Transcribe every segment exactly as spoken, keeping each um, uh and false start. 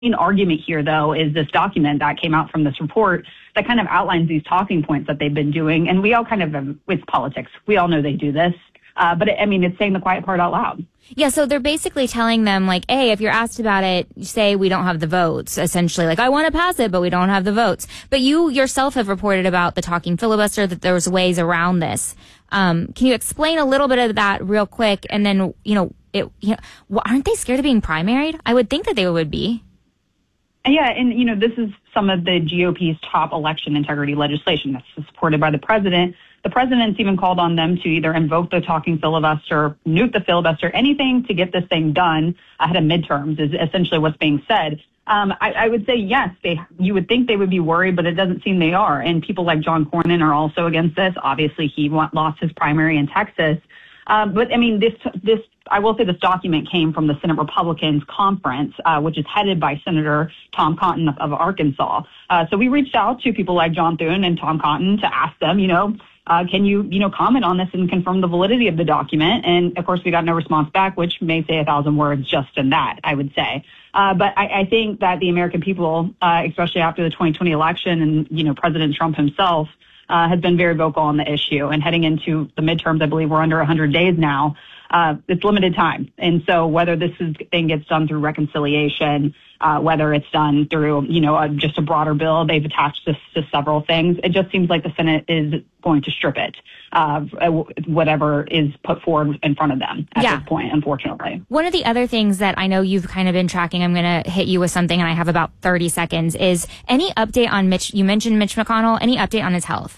main argument here, though, is this document that came out from this report that kind of outlines these talking points that they've been doing. And we all kind of, it's politics. We all know they do this. Uh, but, it, I mean, it's saying the quiet part out loud. Yeah, so they're basically telling them, like, hey, if you're asked about it, say we don't have the votes, essentially. Like, I want to pass it, but we don't have the votes. But you yourself have reported about the talking filibuster, that there's ways around this. Um, can you explain a little bit of that real quick? And then, you know, it, you know, aren't they scared of being primaried? I would think that they would be. Yeah, and, you know, this is some of the G O P's top election integrity legislation that's supported by the president. The president's even called on them to either invoke the talking filibuster, nuke the filibuster, anything to get this thing done ahead of midterms is essentially what's being said. Um, I, I would say, yes, they, you would think they would be worried, but it doesn't seem they are. And people like John Cornyn are also against this. Obviously, he want, lost his primary in Texas. Uh, but, I mean, this, this, I will say this document came from the Senate Republicans Conference, uh, which is headed by Senator Tom Cotton of, of Arkansas. Uh, so we reached out to people like John Thune and Tom Cotton to ask them, you know, uh, can you, you know, comment on this and confirm the validity of the document? And, of course, we got no response back, which may say a thousand words just in that, I would say. Uh, but I, I think that the American people, uh, especially after the twenty twenty election and, you know, President Trump himself, Uh, has been very vocal on the issue. And heading into the midterms, I believe we're under one hundred days now. Uh, it's limited time. And so whether this is, thing gets done through reconciliation, uh, whether it's done through, you know, a, just a broader bill, they've attached this to several things. It just seems like the Senate is going to strip it, uh, whatever is put forward in front of them at yeah. this point, unfortunately. One of the other things that I know you've kind of been tracking, I'm going to hit you with something, and I have about thirty seconds, is any update on Mitch? You mentioned Mitch McConnell. Any update on his health?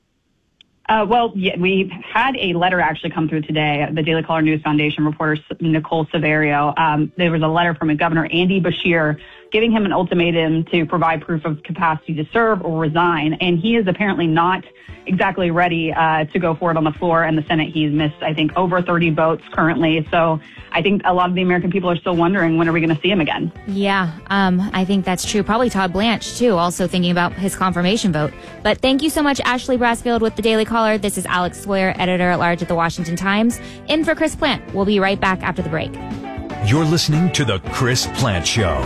Uh, well, yeah, we had a letter actually come through today. The Daily Caller News Foundation reporter Nicole Severio, um, there was a letter from a Governor Andy Beshear giving him an ultimatum to provide proof of capacity to serve or resign. And he is apparently not exactly ready uh, to go forward on the floor in the Senate. He's missed, I think, over thirty votes currently. So I think a lot of the American people are still wondering, when are we going to see him again? Yeah, um, I think that's true. Probably Todd Blanche, too, also thinking about his confirmation vote. But thank you so much, Ashley Brassfield with the Daily Caller. This is Alex Sawyer, editor-at-large at the Washington Times, in for Chris Plant. We'll be right back after the break. You're listening to The Chris Plant Show.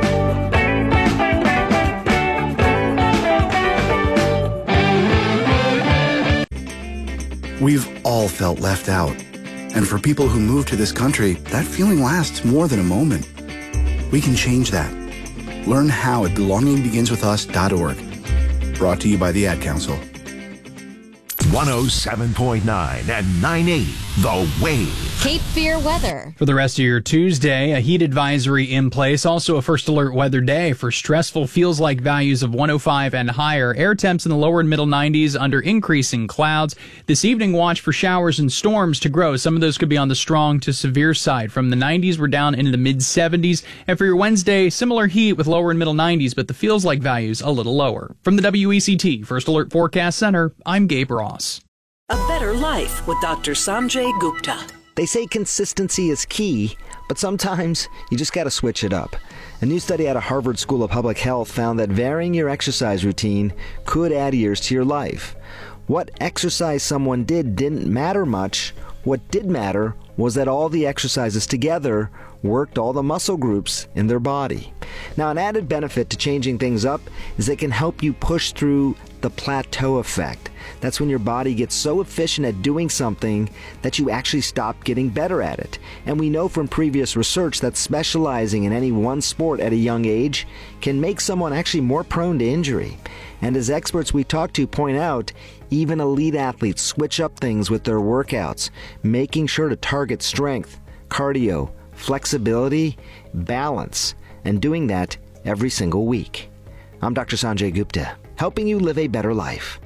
We've all felt left out. And for people who move to this country, that feeling lasts more than a moment. We can change that. Learn how at belonging begins with us dot org. Brought to you by the Ad Council. one oh seven point nine and nine eighty The Wave. Cape Fear weather. For the rest of your Tuesday, a heat advisory in place. Also a first alert weather day for stressful feels like values of one oh five and higher. Air temps in the lower and middle nineties under increasing clouds. This evening, watch for showers and storms to grow. Some of those could be on the strong to severe side. From the nineties, we're down into the mid seventies. And for your Wednesday, similar heat with lower and middle nineties, but the feels like values a little lower. From the W E C T First Alert Forecast Center, I'm Gabe Ross. A better life with Doctor Sanjay Gupta. They say consistency is key, but sometimes you just got to switch it up. A new study out of Harvard School of Public Health found that varying your exercise routine could add years to your life. What exercise someone did didn't matter much. What did matter was that all the exercises together worked all the muscle groups in their body. Now, an added benefit to changing things up is they can help you push through the plateau effect. That's when your body gets so efficient at doing something that you actually stop getting better at it. And we know from previous research that specializing in any one sport at a young age can make someone actually more prone to injury. And as experts we talk to point out, even elite athletes switch up things with their workouts, making sure to target strength, cardio, flexibility, balance, and doing that every single week. I'm Doctor Sanjay Gupta, helping you live a better life.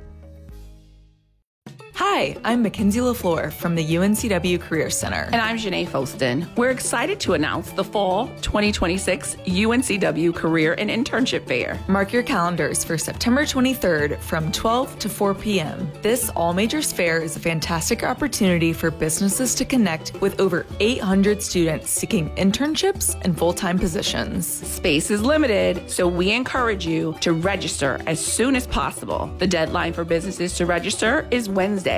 Hi, I'm Mackenzie LaFleur from the U N C W Career Center. And I'm Janae Foston. We're excited to announce the Fall twenty twenty-six U N C W Career and Internship Fair. Mark your calendars for September twenty-third from twelve to four p.m. This all-majors fair is a fantastic opportunity for businesses to connect with over eight hundred students seeking internships and full-time positions. Space is limited, so we encourage you to register as soon as possible. The deadline for businesses to register is Wednesday,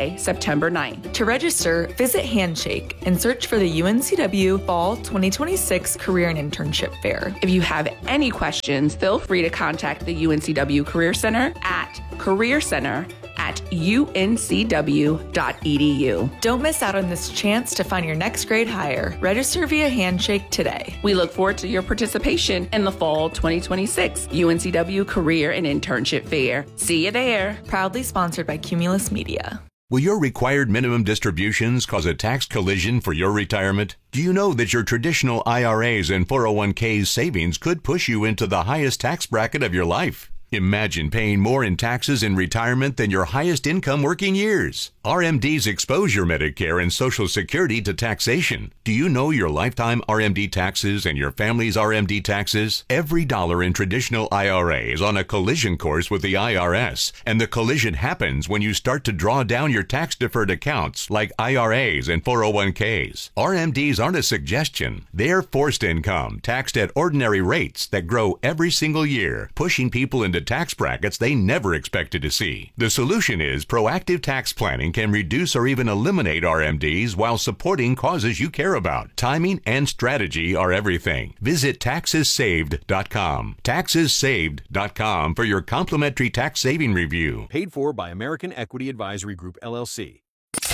Thursday, September ninth. To register, visit Handshake and search for the U N C W Fall twenty twenty-six Career and Internship Fair. If you have any questions, feel free to contact the U N C W Career Center at Career Center at U N C W dot E D U. Don't miss out on this chance to find your next grade hire. Register via Handshake today. We look forward to your participation in the Fall twenty twenty-six U N C W Career and Internship Fair. See you there. Proudly sponsored by Cumulus Media. Will your required minimum distributions cause a tax collision for your retirement? Do you know that your traditional I R As and four oh one k's savings could push you into the highest tax bracket of your life? Imagine paying more in taxes in retirement than your highest income working years. R M Ds expose your Medicare and Social Security to taxation. Do you know your lifetime R M D taxes and your family's R M D taxes? Every dollar in traditional I R A is on a collision course with the I R S, and the collision happens when you start to draw down your tax-deferred accounts like I R As and four oh one k's. R M Ds aren't a suggestion. They're forced income, taxed at ordinary rates that grow every single year, pushing people into tax brackets they never expected to see. The solution is proactive tax planning can reduce or even eliminate R M Ds while supporting causes you care about. Timing and strategy are everything. Visit taxes saved dot com. taxes saved dot com for your complimentary tax saving review. Paid for by American Equity Advisory Group, L L C.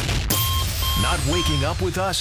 Not waking up with us?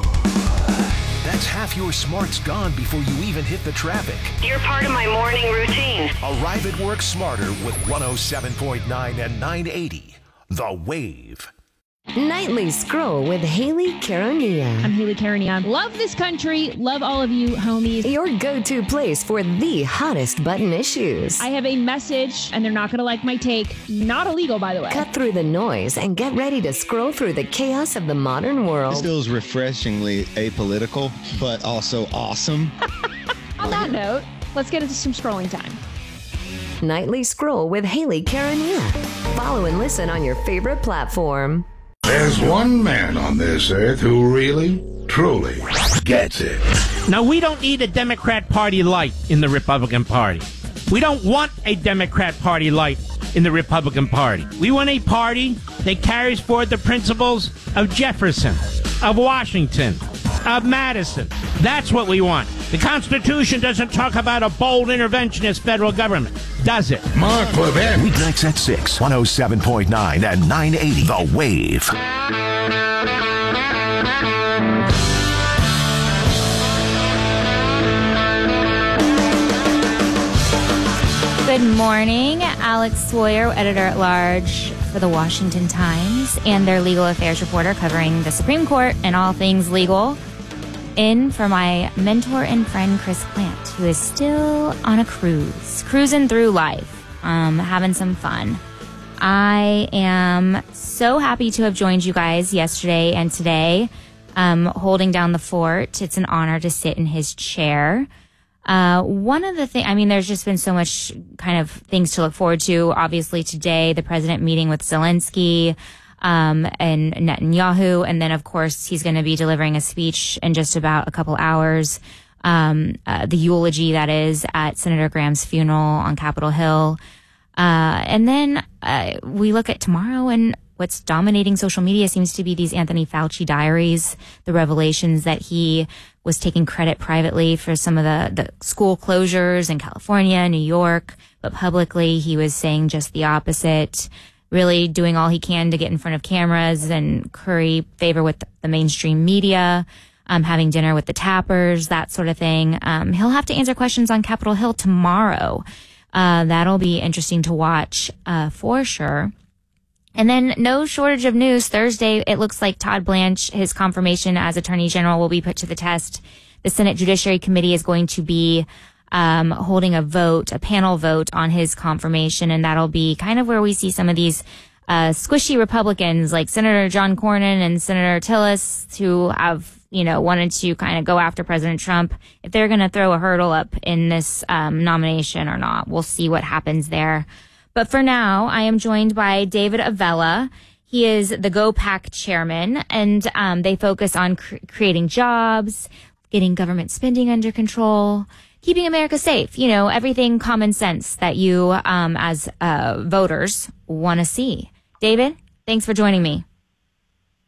That's half your smarts gone before you even hit the traffic. You're part of my morning routine. Arrive at work smarter with one oh seven point nine and nine eighty. The Wave. Nightly Scroll with Haley Caronia. I'm Haley Caronia. Love this country. Love all of you, homies. Your go-to place for the hottest button issues. I have a message, and they're not going to like my take. Not illegal, by the way. Cut through the noise and get ready to scroll through the chaos of the modern world. This feels refreshingly apolitical, but also awesome. On that note, let's get into some scrolling time. Nightly Scroll with Haley Caronia. Follow and listen on your favorite platform. There's one man on this earth who really, truly gets it. Now, we don't need a Democrat Party light in the Republican Party. We don't want a Democrat Party light in the Republican Party. We want a party that carries forward the principles of Jefferson, of Washington, of Madison. That's what we want. The Constitution doesn't talk about a bold interventionist federal government, does it? Mark Levin. Weeknights at six, one oh seven point nine and nine eighty. The Wave. Good morning. Alex Sawyer, editor-at-large for the Washington Times, and their legal affairs reporter covering the Supreme Court and all things legal. In for my mentor and friend, Chris Plant, who is still on a cruise, cruising through life, um, having some fun. I am so happy to have joined you guys yesterday and today, um, holding down the fort. It's an honor to sit in his chair. Uh, one of the things, I mean, there's just been so much kind of things to look forward to. Obviously today, the president meeting with Zelensky, um, and Netanyahu. And then, of course, he's going to be delivering a speech in just about a couple hours. Um, uh, the eulogy, that is, at Senator Graham's funeral on Capitol Hill. Uh, and then, uh, we look at tomorrow, and what's dominating social media seems to be these Anthony Fauci diaries, the revelations that he was taking credit privately for some of the, the school closures in California, New York, but publicly he was saying just the opposite, really doing all he can to get in front of cameras and curry favor with the mainstream media, um, having dinner with the Tappers, that sort of thing. Um, he'll have to answer questions on Capitol Hill tomorrow. Uh, that'll be interesting to watch, uh, for sure. And then no shortage of news. Thursday, it looks like Todd Blanche, his confirmation as Attorney General, will be put to the test. The Senate Judiciary Committee is going to be um holding a vote, a panel vote on his confirmation, and that'll be kind of where we see some of these uh squishy Republicans like Senator John Cornyn and Senator Tillis, who have, you know, wanted to kind of go after President Trump, if they're going to throw a hurdle up in this um nomination or not. We'll see what happens there. But for now, I am joined by David Avella. He is the GoPac chairman, and um, they focus on cr- creating jobs, getting government spending under control, keeping America safe. You know, everything common sense that you, um, as uh, voters, want to see. David, thanks for joining me.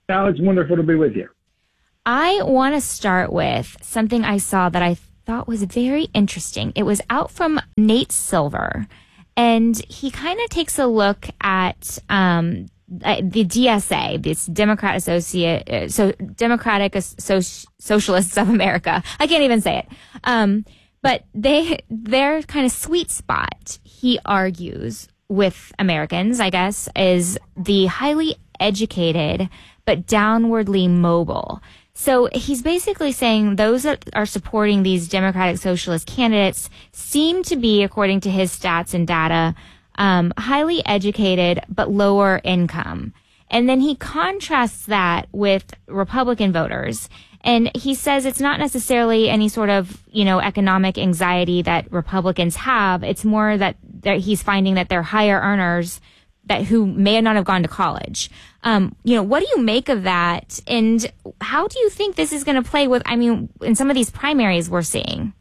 Al, it's wonderful to be with you. I want to start with something I saw that I thought was very interesting. It was out from Nate Silver, and he kind of takes a look at um, the D S A, this Democrat Associate, uh, so Democratic so- Socialists of America. I can't even say it. Um, but they, their kind of sweet spot, he argues, with Americans, I guess, is the highly educated but downwardly mobile. So he's basically saying those that are supporting these Democratic Socialist candidates seem to be, according to his stats and data, um, highly educated but lower income. And then he contrasts that with Republican voters. And he says it's not necessarily any sort of, you know, economic anxiety that Republicans have. It's more that he's finding that they're higher earners that who may not have gone to college. Um, you know, what do you make of that? And how do you think this is going to play with, I mean, in some of these primaries we're seeing?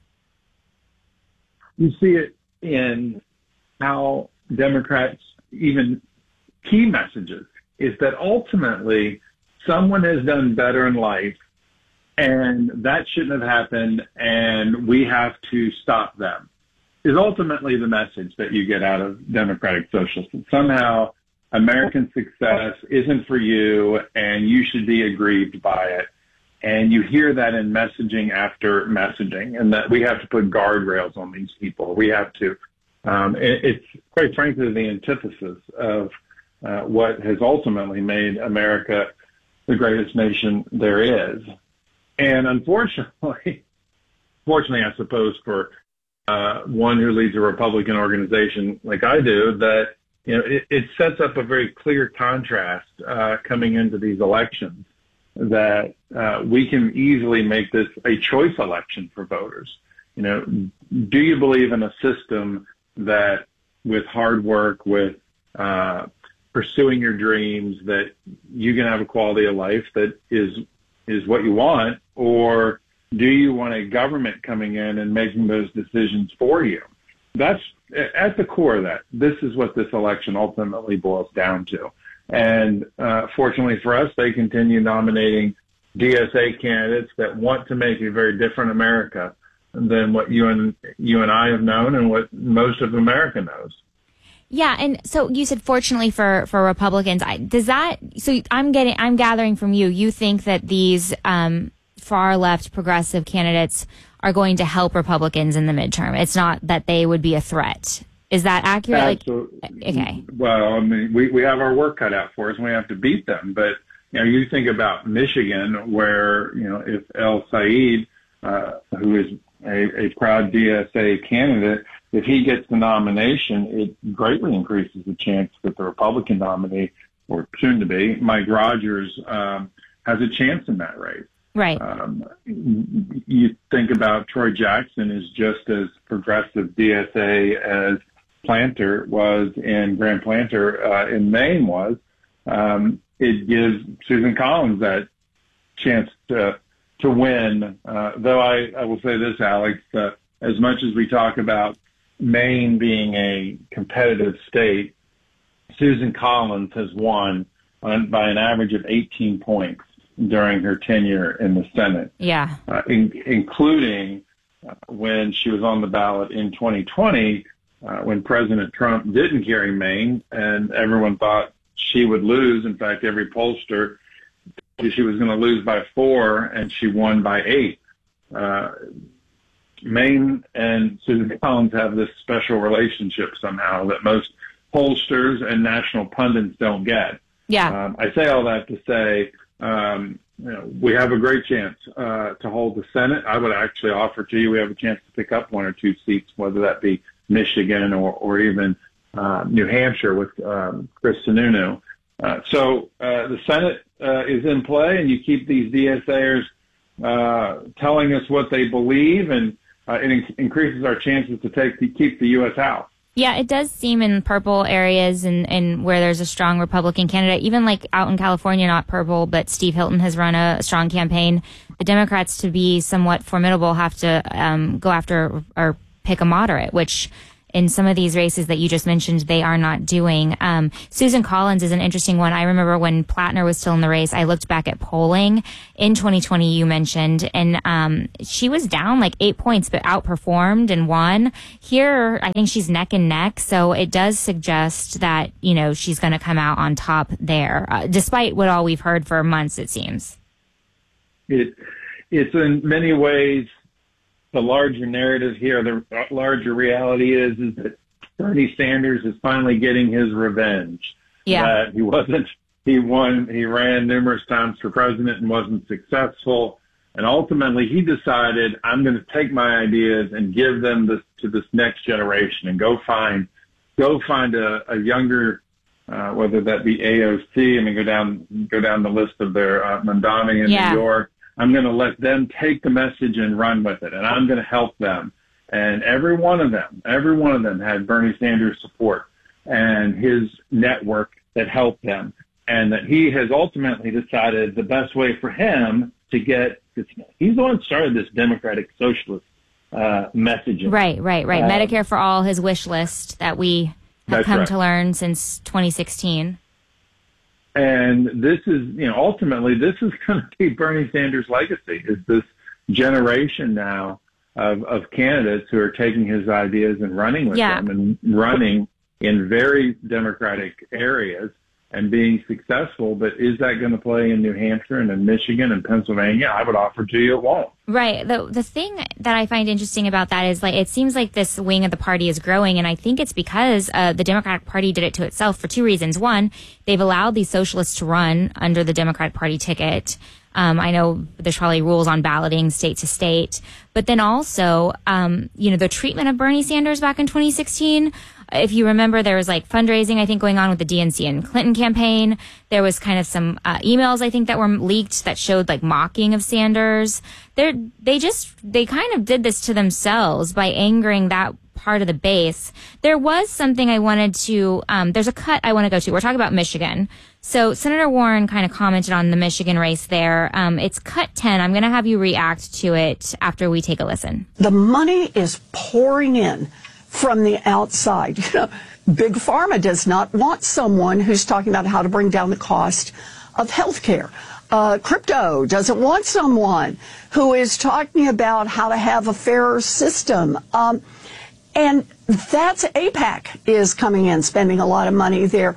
You see it in how Democrats, even key messages, is that ultimately someone has done better in life and that shouldn't have happened and we have to stop them, is ultimately the message that you get out of Democratic Socialists. Somehow American success isn't for you and you should be aggrieved by it. And you hear that in messaging after messaging, and that we have to put guardrails on these people. We have to, um, it, it's quite frankly the antithesis of uh, what has ultimately made America the greatest nation there is. And unfortunately, fortunately, I suppose, for uh, one who leads a Republican organization like I do, that you know it, it sets up a very clear contrast uh, coming into these elections, that uh, we can easily make this a choice election for voters. You know, do you believe in a system that with hard work, with uh, pursuing your dreams, that you can have a quality of life that is is what you want, or do you want a government coming in and making those decisions for you? That's at the core of that. This is what this election ultimately boils down to. And uh, fortunately for us, they continue nominating D S A candidates that want to make a very different America than what you and you and I have known and what most of America knows. Yeah, and so you said fortunately for, for Republicans, I, does that? So I'm getting, I'm gathering from you, you think that these um, far left progressive candidates are going to help Republicans in the midterm. It's not that they would be a threat. Is that accurate? Absolutely. Like, okay. Well, I mean, we, we have our work cut out for us and we have to beat them. But, you know, you think about Michigan where, you know, if El Said, uh, who is a, a proud D S A candidate, if he gets the nomination, it greatly increases the chance that the Republican nominee, or soon to be, Mike Rogers, um, has a chance in that race. Right. Um, you think about Troy Jackson is just as progressive D S A as Planter was in Grand Planter uh, in Maine was. Um, it gives Susan Collins that chance to to win. Uh, though I, I will say this, Alex, uh, as much as we talk about Maine being a competitive state, Susan Collins has won on, by an average of eighteen points during her tenure in the Senate. Yeah. Uh, in, including uh, when she was on the ballot in twenty twenty, uh, when President Trump didn't carry Maine, and everyone thought she would lose. In fact, every pollster, she was going to lose by four, and she won by eight. Uh, Maine and Susan Collins have this special relationship somehow that most pollsters and national pundits don't get. Yeah. Um, I say all that to say, um, you know, we have a great chance uh, to hold the Senate. I would actually offer to you we have a chance to pick up one or two seats, whether that be Michigan or, or even uh, New Hampshire with um, Chris Sununu. Uh, so uh, the Senate uh, is in play, and you keep these DSAers uh, telling us what they believe, and uh, it in- increases our chances to take to keep the U S House. Yeah, it does seem in purple areas and, and where there's a strong Republican candidate, even like out in California, not purple, but Steve Hilton has run a, a strong campaign. The Democrats, to be somewhat formidable, have to um, go after or pick a moderate, which in some of these races that you just mentioned, they are not doing. Um, Susan Collins is an interesting one. I remember when Plattner was still in the race, I looked back at polling in twenty twenty, you mentioned, and um, she was down like eight points, but outperformed and won. Here, I think she's neck and neck, so it does suggest that, you know, she's going to come out on top there, uh, despite what all we've heard for months, it seems. It, it's in many ways the larger narrative here, the larger reality is, is that Bernie Sanders is finally getting his revenge. Yeah. That he wasn't, he won, he ran numerous times for president and wasn't successful. And ultimately he decided, I'm going to take my ideas and give them this, to this next generation and go find, go find a, a younger, uh, whether that be A O C, I mean, go down, go down the list of their, uh, Mamdani in Yeah. New York. I'm going to let them take the message and run with it, and I'm going to help them. And every one of them, every one of them had Bernie Sanders support and his network that helped them. And that he has ultimately decided the best way for him to get, he's the one who started this democratic socialist uh, messaging. Right, right, right. Uh, Medicare for All, his wish list that we have That's come right. to learn since twenty sixteen. And this is, you know, ultimately, this is going to be Bernie Sanders' legacy, is this generation now of, of candidates who are taking his ideas and running with Yeah. them and running in very democratic areas and being successful. But is that going to play in New Hampshire and in Michigan and Pennsylvania? I would offer to you it won't. Right. The the thing that I find interesting about that is, like, it seems like this wing of the party is growing, and I think it's because uh, the Democratic Party did it to itself for two reasons. One, they've allowed these socialists to run under the Democratic Party ticket. Um, I know there's probably rules on balloting state to state, but then also, um, you know, the treatment of Bernie Sanders back in twenty sixteen. If you remember, there was like fundraising, I think, going on with the D N C and Clinton campaign. There was kind of some uh, emails, I think, that were leaked that showed like mocking of Sanders. They're, they just, they kind of did this to themselves by angering that part of the base. There was something I wanted to, um, there's a cut I want to go to. We're talking about Michigan. So Senator Warren kind of commented on the Michigan race there. Um, it's cut ten. I'm going to have you react to it after we take a listen. The money is pouring in from the outside. You know, Big Pharma does not want someone who's talking about how to bring down the cost of health care. Uh, crypto doesn't want someone who is talking about how to have a fairer system. Um, and that's AIPAC is coming in, spending a lot of money there.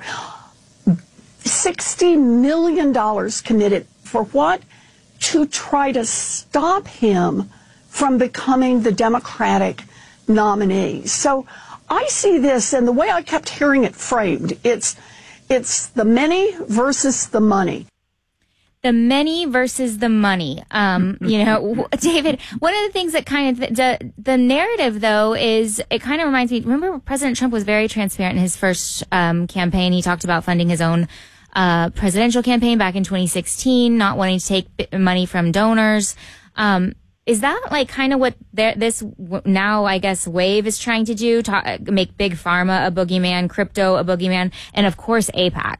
sixty million dollars committed for what? To try to stop him from becoming the Democratic nominee. So I see this, and the way I kept hearing it framed, it's it's the many versus the money. The many versus the money. Um, you know, David, one of the things that kind of, the, the narrative, though, is it kind of reminds me, remember President Trump was very transparent in his first um, campaign. He talked about funding his own uh, presidential campaign back in twenty sixteen, not wanting to take money from donors. Um, is that like kind of what this now, I guess, wave is trying to do, to make Big Pharma a boogeyman, crypto a boogeyman, and of course AIPAC?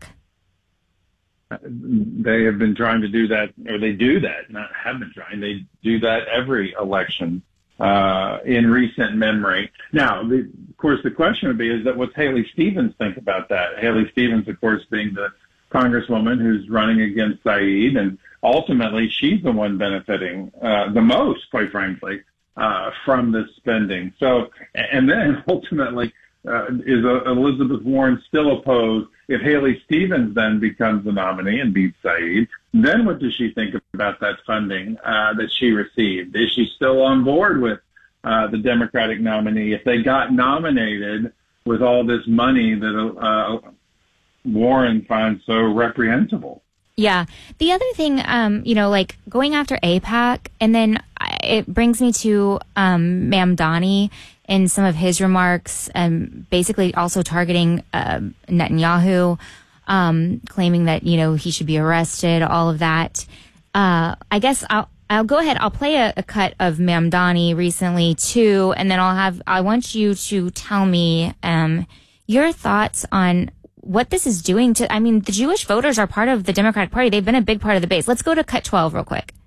They have been trying to do that, or they do that, not have been trying. They do that every election uh, in recent memory. Now, the, of course, the question would be, is that what's Haley Stevens think about that? Haley Stevens, of course, being the congresswoman who's running against Saeed, and ultimately she's the one benefiting uh, the most, quite frankly, uh, from this spending. So, and then ultimately, uh, is uh, Elizabeth Warren still opposed? If Haley Stevens then becomes the nominee and beats Saeed, then what does she think about that funding uh, that she received? Is she still on board with uh, the Democratic nominee? If they got nominated with all this money that uh, Warren finds so reprehensible. Yeah. The other thing, um, you know, like going after AIPAC, and then it brings me to um, Mamdani in some of his remarks, um, basically also targeting uh, Netanyahu, um, claiming that, you know, he should be arrested, all of that. Uh, I guess I'll I'll go ahead. I'll play a, a cut of Mamdani recently too, and then I'll have. I want you to tell me um, your thoughts on what this is doing to. I mean, the Jewish voters are part of the Democratic Party. They've been a big part of the base. Let's go to cut twelve real quick.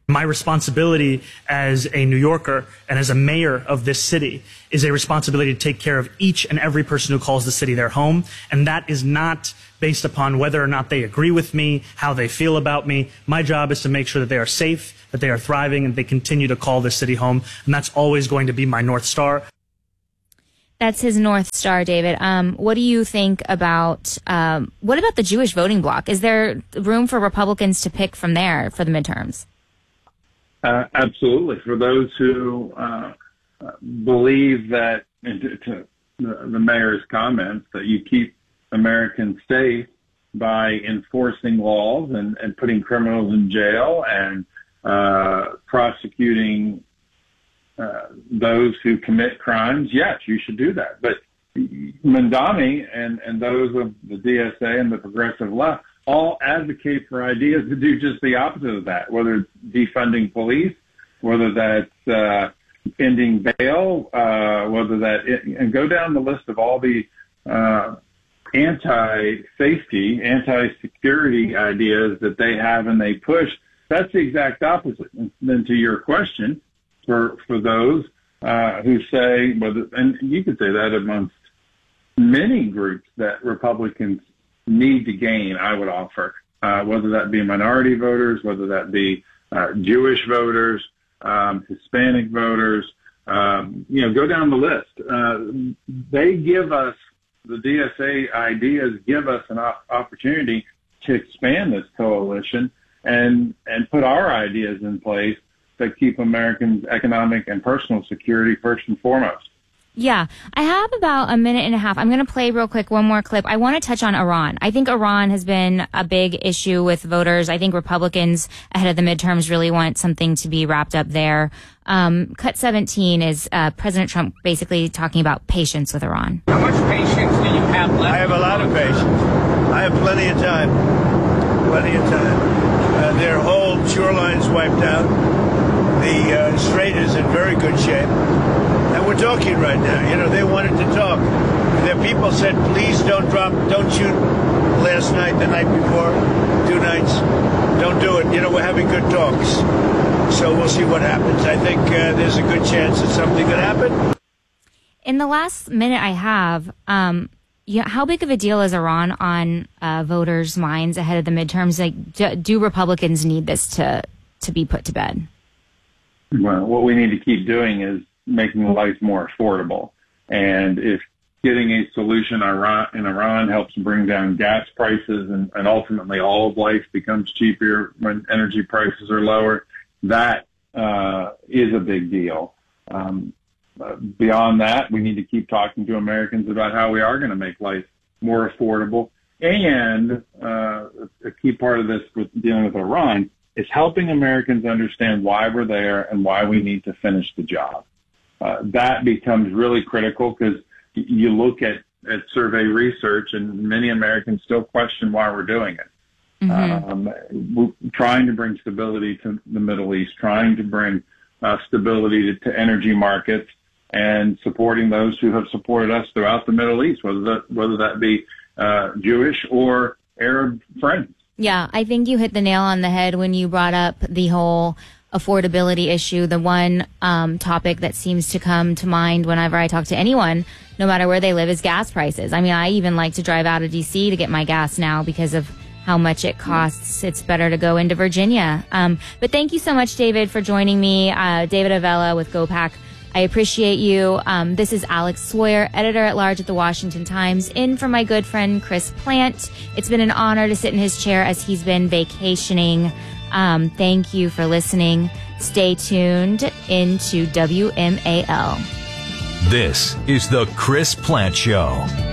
My responsibility as a New Yorker and as a mayor of this city is a responsibility to take care of each and every person who calls the city their home. And that is not based upon whether or not they agree with me, how they feel about me. My job is to make sure that they are safe, that they are thriving, and they continue to call this city home. And that's always going to be my North Star. That's his North Star, David. Um, what do you think about, um, what about the Jewish voting bloc? Is there room for Republicans to pick from there for the midterms? Uh, absolutely. For those who uh, believe that, to, to the, the mayor's comments, that you keep Americans safe by enforcing laws and, and putting criminals in jail and uh, prosecuting uh, those who commit crimes, yes, you should do that. But Mamdani and, and those of the D S A and the progressive left all advocate for ideas to do just the opposite of that, whether it's defunding police, whether that's uh, ending bail, uh, whether that, it, and go down the list of all the uh, anti-safety, anti-security ideas that they have and they push. That's the exact opposite. And then to your question, for for those uh, who say, whether, and you could say that amongst many groups that Republicans need to gain, I would offer, uh, whether that be minority voters, whether that be uh, Jewish voters, um, Hispanic voters, um, you know, go down the list. Uh, they give us, the D S A ideas give us an op- opportunity to expand this coalition and, and put our ideas in place that keep Americans' economic and personal security first and foremost. Yeah, I have about a minute and a half. I'm going to play real quick one more clip. I want to touch on Iran. I think Iran has been a big issue with voters. I think Republicans ahead of the midterms really want something to be wrapped up there. Um, cut seventeen is uh, President Trump basically talking about patience with Iran. How much patience do you have left? I have a lot of patience. I have plenty of time. Plenty of time. Uh, their whole shoreline's wiped out. The uh, strait is in very good shape. And we're talking right now. You know, they wanted to talk. Their people said, please don't drop, don't shoot last night, the night before, two nights. Don't do it. You know, we're having good talks. So we'll see what happens. I think uh, there's a good chance that something could happen. In the last minute I have, um, yeah, how big of a deal is Iran on uh, voters' minds ahead of the midterms? Like, do, do Republicans need this to, to be put to bed? Well, what we need to keep doing is making life more affordable. And if getting a solution in Iran, in Iran helps bring down gas prices and, and ultimately all of life becomes cheaper when energy prices are lower, that uh, is a big deal. Um, uh, beyond that, we need to keep talking to Americans about how we are going to make life more affordable. And uh, a key part of this with dealing with Iran is helping Americans understand why we're there and why we need to finish the job. Uh, that becomes really critical because you look at, at survey research and many Americans still question why we're doing it. Mm-hmm. Um, we're trying to bring stability to the Middle East, trying to bring uh, stability to, to energy markets and supporting those who have supported us throughout the Middle East, whether that, whether that be uh, Jewish or Arab friends. Yeah, I think you hit the nail on the head when you brought up the whole affordability issue. The one um, topic that seems to come to mind whenever I talk to anyone, no matter where they live, is gas prices. I mean, I even like to drive out of D C to get my gas now because of how much it costs. It's better to go into Virginia. Um, but thank you so much, David, for joining me. Uh, David Avella with GoPack. I appreciate you. Um, this is Alex Sawyer, editor-at-large at The Washington Times, in for my good friend Chris Plant. It's been an honor to sit in his chair as he's been vacationing. Um, thank you for listening. Stay tuned into W M A L. This is The Chris Plant Show.